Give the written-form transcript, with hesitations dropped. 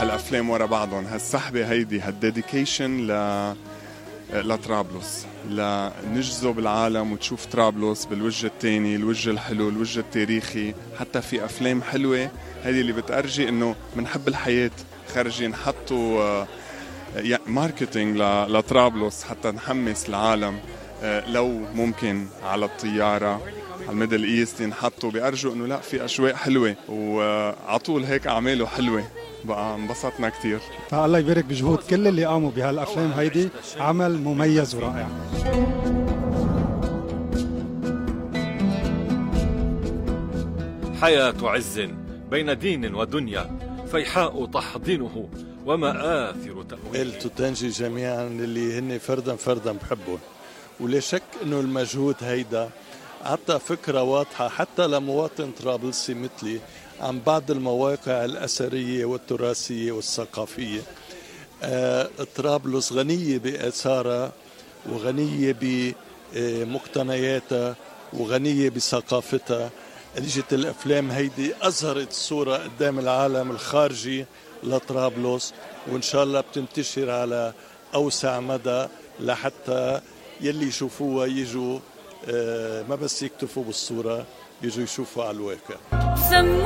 هالأفلام ورا بعضهم. هالسحبة هيدي هالديديكيشن لطرابلس، لنجذب العالم وتشوف طرابلس بالوجه التاني، الوجه الحلو، الوجه التاريخي. حتى في أفلام حلوة هذه اللي بتأرجي إنه منحب الحياة، خارجين حطوا ماركتينج لطرابلس حتى نحمس العالم. لو ممكن على الطيارة على الميدل ايست ينحطوا، بيأرجوا إنه لا في أجواء حلوة، وعطول هيك أعماله حلوة. بقى انبسطنا كتير. فالله يبارك بجهود كل اللي قاموا بهالأفلام هيدي، عمل مميز ورائع. حياة عز بين دين ودنيا، فيحاء تحضنه ومآثر تأويله. التوتنجي جميعا اللي هن فردا بحبهم، ولا شك انه المجهود هيدا عطى فكرة واضحة حتى لمواطن طرابلسي مثلي عن بعض المواقع الأثرية والتراثية والثقافية. طرابلس غنية بآثارها وغنية بمقتنياتها وغنية بثقافتها. اجت الأفلام هيدي أظهرت صورة قدام العالم الخارجي لطرابلس، وإن شاء الله بتنتشر على أوسع مدى لحتى يلي يشوفوها يجوا ما بس يكتفوا بالصورة، يجوا يشوفوا على الواقع.